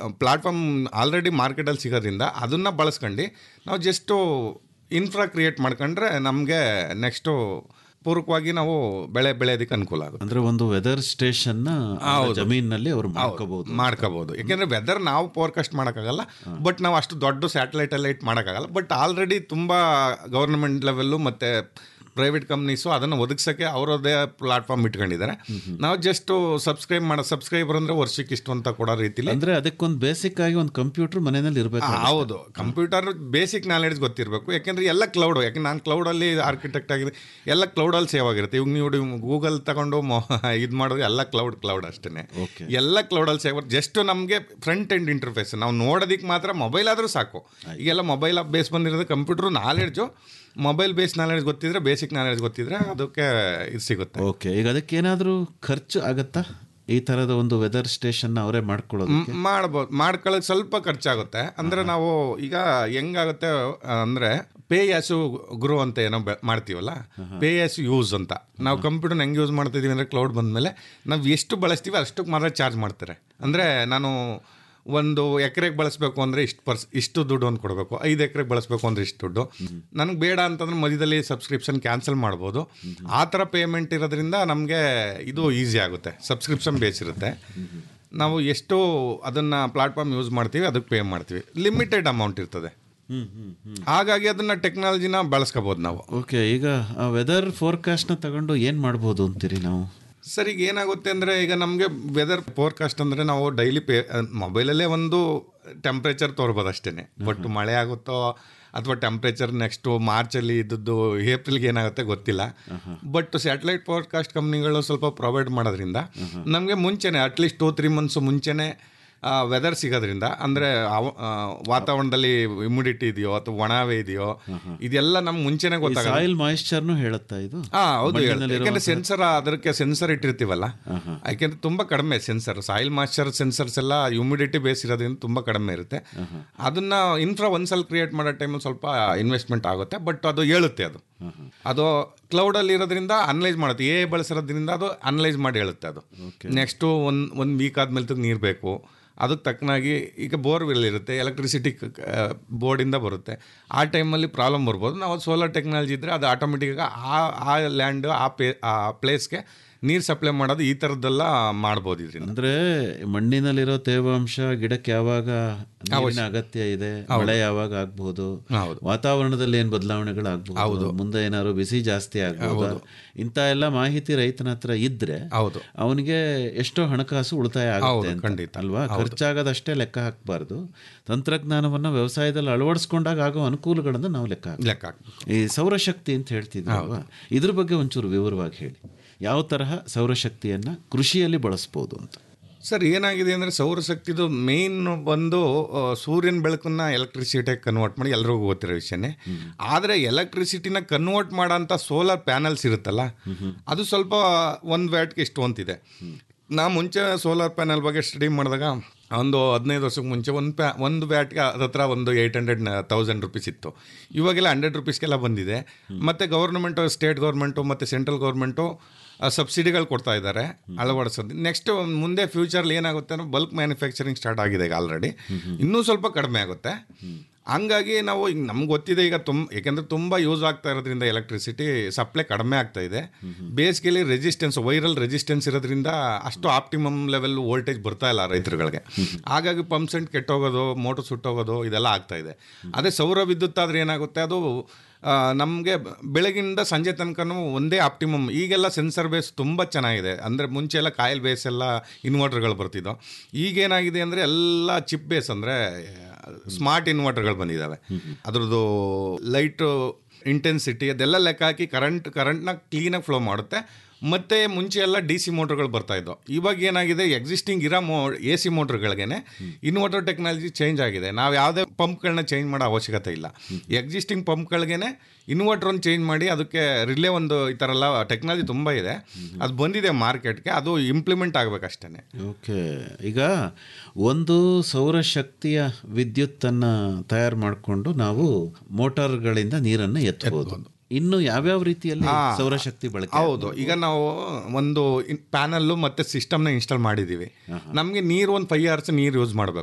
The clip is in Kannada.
ಪ್ಲಾಟ್ಫಾರ್ಮ್ ಆಲ್ರೆಡಿ ಮಾರ್ಕೆಟಲ್ಲಿ ಸಿಗೋದ್ರಿಂದ ಅದನ್ನು ಬಳಸ್ಕೊಂಡು ನಾವು ಜಸ್ಟು ಇನ್ಫ್ರಾ ಕ್ರಿಯೇಟ್ ಮಾಡ್ಕೊಂಡ್ರೆ ನಮಗೆ ನೆಕ್ಸ್ಟು ಪೂರಕವಾಗಿ ನಾವು ಬೆಳೆ ಬೆಳೆಯೋದಕ್ಕೆ ಅನುಕೂಲ ಆಗುತ್ತೆ. ಅಂದರೆ ಒಂದು ವೆದರ್ ಸ್ಟೇಷನ್ ಜಮೀನಲ್ಲಿ ಅವರು ಮಾಡ್ಕೋಬಹುದು. ಯಾಕೆಂದರೆ ವೆದರ್ ನಾವು ಫೋರ್ಕಾಸ್ಟ್ ಮಾಡೋಕ್ಕಾಗಲ್ಲ, ಬಟ್ ನಾವು ಅಷ್ಟು ದೊಡ್ಡ ಸ್ಯಾಟಲೈಟ್ ಎಲ್ಲ ಇಟ್ಟು ಮಾಡೋಕ್ಕಾಗಲ್ಲ. ಬಟ್ ಆಲ್ರೆಡಿ ತುಂಬ ಗೌರ್ಮೆಂಟ್ ಲೆವೆಲ್ಲು ಮತ್ತು ಪ್ರೈವೇಟ್ ಕಂಪ್ನೀಸು ಅದನ್ನು ಒದಗಿಸೋಕ್ಕೆ ಅವರದೇ ಪ್ಲಾಟ್ಫಾರ್ಮ್ ಇಟ್ಕೊಂಡಿದ್ದಾರೆ. ನಾವು ಜಸ್ಟ್ ಸಬ್ಸ್ಕ್ರೈಬರ್ ಅಂದರೆ ವರ್ಷಕ್ಕೆ ಇಷ್ಟು ಅಂತ ಕೊಡೋ ರೀತಿಲಿ. ಅಂದರೆ ಅದಕ್ಕೊಂದು ಬೇಸಿಕ್ ಆಗಿ ಒಂದು ಕಂಪ್ಯೂಟರ್ ಮನೆಯಲ್ಲಿ ಇರಬೇಕು. ಹೌದು, ಕಂಪ್ಯೂಟರ್ ಬೇಸಿಕ್ ನಾಲೆಡ್ಜ್ ಗೊತ್ತಿರಬೇಕು. ಯಾಕೆಂದರೆ ಎಲ್ಲ ಕ್ಲೌಡು, ಯಾಕೆಂದ್ರೆ ನಾನು ಕ್ಲೌಡಲ್ಲಿ ಆರ್ಕಿಟೆಕ್ಟ್ ಆಗಿದೆ, ಎಲ್ಲ ಕ್ಲೌಡಲ್ಲಿ ಸೇವ್ ಆಗಿರುತ್ತೆ. ಇವಾಗ ನೀವು ಗೂಗಲ್ ತಗೊಂಡು ಇದು ಮಾಡೋದು ಎಲ್ಲ ಕ್ಲೌಡ್ ಅಷ್ಟೇ. ಎಲ್ಲ ಕ್ಲೌಡಲ್ಲಿ ಸೇವ್. ಜಸ್ಟ್ ನಮಗೆ ಫ್ರಂಟ್ ಎಂಡ್ ಇಂಟರ್ಫೇಸ್ ನಾವು ನೋಡೋದಕ್ಕೆ ಮಾತ್ರ ಮೊಬೈಲ್ ಆದರೂ ಸಾಕು. ಈಗೆಲ್ಲ ಮೊಬೈಲ್ ಬೇಸ್ ಬಂದಿರೋದು, computer knowledge mobile base knowledge ಗೊತ್ತಿದ್ರೆ, ಬೇಸಿಕ್ ನಾಲೆಡ್ಜ್ ಗೊತ್ತಿದ್ರೆ ಅದಕ್ಕೆ ಇದು ಸಿಗುತ್ತೆ. ಓಕೆ, ಈಗ ಅದಕ್ಕೇನಾದರೂ ಖರ್ಚು ಆಗುತ್ತಾ? ಈ ಥರದ ಒಂದು ವೆದರ್ ಸ್ಟೇಷನ್ ಅವರೇ ಮಾಡ್ಕೊಳ್ಳೋದು ಮಾಡ್ಕೊಳ್ಳೋಕೆ ಸ್ವಲ್ಪ ಖರ್ಚಾಗುತ್ತೆ. ಅಂದರೆ ನಾವು ಈಗ ಹೆಂಗಾಗುತ್ತೆ ಅಂದರೆ ಪೇ ಆ್ಯಸ್ ಗ್ರೋ ಅಂತ ಏನೋ ಮಾಡ್ತೀವಲ್ಲ, ಪೇ ಆ್ಯಸ್ ಯೂಸ್ ಅಂತ. ನಾವು ಕಂಪ್ಯೂಟರ್ನ ಹೆಂಗೆ ಯೂಸ್ ಮಾಡ್ತಿದ್ದೀವಿ ಅಂದರೆ ಕ್ಲೌಡ್ ಬಂದಮೇಲೆ ನಾವು ಎಷ್ಟು ಬಳಸ್ತೀವಿ ಅಷ್ಟಕ್ಕೆ ಮಾತ್ರ ಚಾರ್ಜ್ ಮಾಡ್ತಾರೆ. ಅಂದರೆ ನಾನು 1 ಎಕರೆಗೆ ಬಳಸಬೇಕು ಅಂದರೆ ಇಷ್ಟು ದುಡ್ಡು ಅಂತ ಕೊಡಬೇಕು, 5 ಎಕರೆಗೆ ಬಳಸಬೇಕು ಅಂದರೆ ಇಷ್ಟು ದುಡ್ಡು. ನನಗೆ ಬೇಡ ಅಂತಂದ್ರೆ ಮಧ್ಯದಲ್ಲಿ ಸಬ್ಸ್ಕ್ರಿಪ್ಷನ್ ಕ್ಯಾನ್ಸಲ್ ಮಾಡ್ಬೋದು. ಆ ಥರ ಪೇಮೆಂಟ್ ಇರೋದ್ರಿಂದ ನಮಗೆ ಇದು ಈಸಿ ಆಗುತ್ತೆ. ಸಬ್ಸ್ಕ್ರಿಪ್ಷನ್ ಬೇಸ್ ಇರುತ್ತೆ. ನಾವು ಎಷ್ಟು ಅದನ್ನು ಪ್ಲಾಟ್ಫಾರ್ಮ್ ಯೂಸ್ ಮಾಡ್ತೀವಿ ಅದಕ್ಕೆ ಪೇ ಮಾಡ್ತೀವಿ. ಲಿಮಿಟೆಡ್ ಅಮೌಂಟ್ ಇರ್ತದೆ, ಹಾಗಾಗಿ ಅದನ್ನು ಟೆಕ್ನಾಲಜಿನ ಬಳಸ್ಕೋಬೋದು ನಾವು. ಓಕೆ, ಈಗ ವೆದರ್ ಫೋರ್ಕಾಸ್ಟ್ನ ತಗೊಂಡು ಏನು ಮಾಡ್ಬೋದು ಅಂತೀರಿ ನಾವು? ಸರ್, ಈಗ ಏನಾಗುತ್ತೆ ಅಂದರೆ, ಈಗ ನಮಗೆ ವೆದರ್ ಫೋರ್ಕಾಸ್ಟ್ ಅಂದರೆ ನಾವು ಡೈಲಿ ಮೊಬೈಲಲ್ಲೇ ಒಂದು ಟೆಂಪ್ರೇಚರ್ ತೋರ್ಬೋದು ಅಷ್ಟೇ. ಬಟ್ ಮಳೆ ಆಗುತ್ತೋ ಅಥವಾ ಟೆಂಪ್ರೇಚರ್ ನೆಕ್ಸ್ಟು ಮಾರ್ಚಲ್ಲಿ ಇದ್ದದ್ದು ಏಪ್ರಿಲ್ಗೆ ಏನಾಗುತ್ತೆ ಗೊತ್ತಿಲ್ಲ. ಬಟ್ ಸ್ಯಾಟಲೈಟ್ ಫೋರ್ಕಾಸ್ಟ್ ಕಂಪ್ನಿಗಳು ಸ್ವಲ್ಪ ಪ್ರೊವೈಡ್ ಮಾಡೋದ್ರಿಂದ ನಮಗೆ ಮುಂಚೆನೇ ಅಟ್ಲೀಸ್ಟ್ 2-3 ಮಂತ್ಸ್ ಮುಂಚೆನೇ ವೆದರ್ ಸಿಗೋದ್ರಿಂದ, ಅಂದರೆ ವಾತಾವರಣದಲ್ಲಿ ಹ್ಯುಮಿಡಿಟಿ ಇದೆಯೋ ಅಥವಾ ಒಣವೆ ಇದೆಯೋ ಇದೆಲ್ಲ ನಮ್ಗೆ ಮುಂಚೆನೇ ಗೊತ್ತಾಗುತ್ತೆ. ಸಾಯಿಲ್ ಮಾಯಿಶ್ಚರ್ನು ಹೇಳುತ್ತಾ ಇದು? ಹೌದು, ಯಾಕೆಂದರೆ ಅದಕ್ಕೆ ಸೆನ್ಸರ್ ಇಟ್ಟಿರ್ತೀವಲ್ಲ, ಯಾಕೆಂದರೆ ತುಂಬ ಕಡಿಮೆ ಸಾಯಿಲ್ ಮಾಯಿಶ್ಚರ್ ಸೆನ್ಸರ್ಸ್ ಎಲ್ಲ ಹ್ಯುಮಿಡಿಟಿ ಬೇಸ್ ಇರೋದ್ರಿಂದ ತುಂಬ ಕಡಿಮೆ ಇರುತ್ತೆ. ಅದನ್ನು ಇನ್ಫ್ರಾ ಒಂದ್ಸಲ ಕ್ರಿಯೇಟ್ ಮಾಡೋ ಟೈಮಲ್ಲಿ ಸ್ವಲ್ಪ ಇನ್ವೆಸ್ಟ್ಮೆಂಟ್ ಆಗುತ್ತೆ, ಬಟ್ ಅದು ಹೇಳುತ್ತೆ. ಅದು ಕ್ಲೌಡಲ್ಲಿ ಇರೋದ್ರಿಂದ ಅನಲೈಸ್ ಮಾಡುತ್ತೆ. ಬಳಸಿರೋದ್ರಿಂದ ಅದು ಅನಲೈಸ್ ಮಾಡಿ ಹೇಳುತ್ತೆ. ಅದು ನೆಕ್ಸ್ಟು ಒಂದು ವೀಕ್ ಆದಮೇಲೆ ನೀರು ಬೇಕು, ಅದಕ್ಕೆ ತಕ್ಕನಾಗಿ ಈಗ ಬೋರ್ವೆಲ್ ಇರುತ್ತೆ, ಎಲೆಕ್ಟ್ರಿಸಿಟಿ ಬೋರ್ಡಿಂದ ಬರುತ್ತೆ. ಆ ಟೈಮಲ್ಲಿ ಪ್ರಾಬ್ಲಮ್ ಬರ್ಬೋದು. ನಾವು ಸೋಲಾರ್ ಟೆಕ್ನಾಲಜಿ ಇದ್ದರೆ ಅದು ಆಟೋಮೆಟಿಕ್ಕಾಗಿ ಆ ಲ್ಯಾಂಡು ಆ ಪ್ಲೇಸ್ಗೆ ನೀರು ಸಪ್ಲೈ ಮಾಡೋದು ಈ ಥರದ್ದೆಲ್ಲ ಮಾಡ್ಬೋದು. ಇದರಿಂದ ಅಂದರೆ ಮಣ್ಣಿನಲ್ಲಿರೋ ತೇವಾಂಶ ಗಿಡಕ್ಕೆ ಯಾವಾಗ ನೀರಿನ ಅಗತ್ಯ ಇದೆ, ಮಳೆ ಯಾವಾಗ ಆಗ್ಬೋದು, ವಾತಾವರಣದಲ್ಲಿ ಏನು ಬದಲಾವಣೆಗಳಾಗ್ಬೋದು, ಮುಂದೆ ಏನಾದ್ರು ಬಿಸಿ ಜಾಸ್ತಿ ಆಗ್ಬೋದು, ಇಂಥ ಎಲ್ಲ ಮಾಹಿತಿ ರೈತನ ಹತ್ರ ಇದ್ರೆ ಅವನಿಗೆ ಎಷ್ಟೋ ಹಣಕಾಸು ಉಳಿತಾಯ ಆಗುತ್ತೆ ಅಲ್ವಾ? ಖರ್ಚಾಗೋದಷ್ಟೇ ಲೆಕ್ಕ ಹಾಕಬಾರ್ದು. ತಂತ್ರಜ್ಞಾನವನ್ನು ವ್ಯವಸಾಯದಲ್ಲಿ ಅಳವಡಿಸ್ಕೊಂಡಾಗ ಆಗೋ ಅನುಕೂಲಗಳನ್ನು ನಾವು ಲೆಕ್ಕ ಈ ಸೌರಶಕ್ತಿ ಅಂತ ಹೇಳ್ತಿದ್ವಿ, ಇದ್ರ ಬಗ್ಗೆ ಒಂಚೂರು ವಿವರವಾಗಿ ಹೇಳಿ. ಯಾವ ತರಹ ಸೌರಶಕ್ತಿಯನ್ನು ಕೃಷಿಯಲ್ಲಿ ಬಳಸ್ಬೋದು ಅಂತ? ಸರ್, ಏನಾಗಿದೆ ಅಂದರೆ ಸೌರಶಕ್ತಿದು ಮೇನ್ ಒಂದು ಸೂರ್ಯನ ಬೆಳಕನ್ನು ಎಲೆಕ್ಟ್ರಿಸಿಟಿಗೆ ಕನ್ವರ್ಟ್ ಮಾಡಿ ಎಲ್ರಿಗೂ ಗೊತ್ತಿರೋ ವಿಷಯನೇ. ಆದರೆ ಎಲೆಕ್ಟ್ರಿಸಿಟಿನ ಕನ್ವರ್ಟ್ ಮಾಡೋಂಥ ಸೋಲಾರ್ ಪ್ಯಾನಲ್ಸ್ ಇರುತ್ತಲ್ಲ, ಅದು ಸ್ವಲ್ಪ 1 ವ್ಯಾಟ್ಗೆ ಇಷ್ಟು ಅಂತಿದೆ. ನಾ ಮುಂಚೆ ಸೋಲಾರ್ ಪ್ಯಾನಲ್ ಬಗ್ಗೆ ಸ್ಟಡಿ ಮಾಡಿದಾಗ ಒಂದು 15 ವರ್ಷಕ್ಕೆ ಮುಂಚೆ ಒಂದು ವ್ಯಾಟ್ಗೆ ಹತ್ರ ಒಂದು 800,000 ರೂಪೀಸ್ ಇತ್ತು. ಇವಾಗೆಲ್ಲ 100 ರೂಪೀಸ್ಗೆಲ್ಲ ಬಂದಿದೆ. ಮತ್ತು ಗೌರ್ಮೆಂಟು, ಸ್ಟೇಟ್ ಗೌರ್ಮೆಂಟು ಮತ್ತು ಸೆಂಟ್ರಲ್ ಗೌರ್ಮೆಂಟು ಸಬ್ಸಿಡಿಗಳು ಕೊಡ್ತಾ ಇದ್ದಾರೆ ಅಳವಡಿಸೋದು. ನೆಕ್ಸ್ಟ್ ಮುಂದೆ ಫ್ಯೂಚರ್ಲಿ ಏನಾಗುತ್ತೆ ಅಂದರೆ ಬಲ್ಕ್ ಮ್ಯಾನುಫ್ಯಾಕ್ಚರಿಂಗ್ ಸ್ಟಾರ್ಟ್ ಆಗಿದೆ ಈಗ ಆಲ್ರೆಡಿ, ಇನ್ನೂ ಸ್ವಲ್ಪ ಕಡಿಮೆ ಆಗುತ್ತೆ. ಹಂಗಾಗಿ ನಾವು ಈಗ ನಮ್ಗೆ ಗೊತ್ತಿದೆ ಈಗ ಯಾಕೆಂದರೆ ತುಂಬ ಯೂಸ್ ಆಗ್ತಾ ಇರೋದ್ರಿಂದ ಎಲೆಕ್ಟ್ರಿಸಿಟಿ ಸಪ್ಲೈ ಕಡಿಮೆ ಆಗ್ತಾ ಇದೆ. ಬೇಸಿಗೆಲಿ ವೈರಲ್ ರೆಸಿಸ್ಟೆನ್ಸ್ ಇರೋದ್ರಿಂದ ಅಷ್ಟು ಆಪ್ಟಿಮಮ್ ಲೆವೆಲ್ ವೋಲ್ಟೇಜ್ ಬರ್ತಾ ಇಲ್ಲ ರೈತರುಗಳಿಗೆ. ಹಾಗಾಗಿ ಪಂಪ್ ಸೆಟ್ ಕೆಟ್ಟೋಗೋದು, ಮೋಟರ್ ಸುಟ್ಟೋಗೋದು ಇದೆಲ್ಲ ಆಗ್ತಾ ಇದೆ. ಅದೇ ಸೌರ ವಿದ್ಯುತ್ ಆದರೆ ಏನಾಗುತ್ತೆ, ಅದು ನಮಗೆ ಬೆಳಗಿಂದ ಸಂಜೆ ತನಕನೂ ಒಂದೇ ಆಪ್ಟಿಮಮ್. ಈಗೆಲ್ಲ ಸೆನ್ಸರ್ ಬೇಸ್ ತುಂಬ ಚೆನ್ನಾಗಿದೆ. ಅಂದರೆ ಮುಂಚೆ ಎಲ್ಲ ಕಾಯಿಲ್ ಬೇಸ್ ಎಲ್ಲ ಇನ್ವರ್ಟರ್ಗಳು ಬರ್ತಿದ್ದೋ, ಈಗೇನಾಗಿದೆ ಅಂದರೆ ಎಲ್ಲ ಚಿಪ್ ಬೇಸ್, ಅಂದರೆ ಸ್ಮಾರ್ಟ್ ಇನ್ವರ್ಟರ್ಗಳು ಬಂದಿದ್ದಾವೆ. ಅದ್ರದ್ದು ಲೈಟು ಇಂಟೆನ್ಸಿಟಿ ಅದೆಲ್ಲ ಲೆಕ್ಕ ಹಾಕಿ ಕರೆಂಟ್ನ ಕ್ಲೀನಾಗಿ ಫ್ಲೋ ಮಾಡುತ್ತೆ. ಮತ್ತು ಮುಂಚೆ ಎಲ್ಲ DC ಮೋಟ್ರ್ಗಳು ಬರ್ತಾಯಿದ್ದೋ, ಇವಾಗ ಏನಾಗಿದೆ ಎಕ್ಸಿಸ್ಟಿಂಗ್ ಇರೋ AC ಮೋಟ್ರ್ಗಳಿಗೇ ಇನ್ವರ್ಟರ್ ಟೆಕ್ನಾಲಜಿ ಚೇಂಜ್ ಆಗಿದೆ. ನಾವು ಯಾವುದೇ ಪಂಪ್ಗಳನ್ನ ಚೇಂಜ್ ಮಾಡೋ ಅವಶ್ಯಕತೆ ಇಲ್ಲ. ಎಕ್ಸಿಸ್ಟಿಂಗ್ ಪಂಪ್ಗಳಿಗೇ ಇನ್ವರ್ಟ್ರನ್ನು ಚೇಂಜ್ ಮಾಡಿ ಅದಕ್ಕೆ ರಿಲೇ ಒಂದು ಈ ಥರ ಎಲ್ಲ ಟೆಕ್ನಾಲಜಿ ತುಂಬ ಇದೆ. ಅದು ಬಂದಿದೆ ಮಾರ್ಕೆಟ್ಗೆ, ಅದು ಇಂಪ್ಲಿಮೆಂಟ್ ಆಗಬೇಕಷ್ಟೇ. ಓಕೆ, ಈಗ ಒಂದು ಸೌರಶಕ್ತಿಯ ವಿದ್ಯುತ್ತನ್ನು ತಯಾರು ಮಾಡಿಕೊಂಡು ನಾವು ಮೋಟಾರ್ಗಳಿಂದ ನೀರನ್ನು ಎತ್ತಬಹುದು. ಇನ್ನು ಯಾವ್ಯಾವ ರೀತಿಯಲ್ಲಿ ಸೌರಶಕ್ತಿ ಬಳಕೆ? ಹೌದು, ಈಗ ನಾವು ಒಂದು ಪ್ಯಾನಲ್ಲು ಮತ್ತು ಸಿಸ್ಟಮ್ನ ಇನ್ಸ್ಟಾಲ್ ಮಾಡಿದ್ದೀವಿ. ನಮಗೆ ನೀರು ಒಂದು 5 hours ನೀರು ಯೂಸ್ ಮಾಡಬೇಕು.